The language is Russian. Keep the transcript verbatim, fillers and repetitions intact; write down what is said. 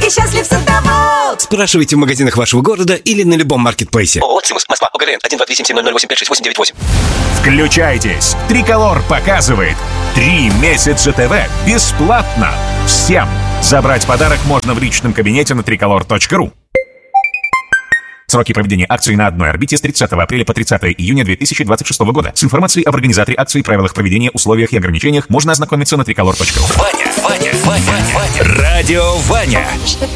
и счастлив садовод. Спрашивайте в магазинах вашего города или на любом маркетплейсе. ООО «Цимус», Москва, ОГРН, один два три семь семь ноль ноль восемь пять шесть восемь девять восемь. Включайтесь! Триколор показывает три месяца ТВ бесплатно всем. Забрать подарок можно в личном кабинете на триколор точка ру. Сроки проведения акции на одной орбите с тридцатого апреля по тридцатое июня две тысячи двадцать шестого года. С информацией об организаторе акции, правилах проведения, условиях и ограничениях можно ознакомиться на триколор точка ру. Ваня, Ваня, Ваня, Ваня. Радио Ваня.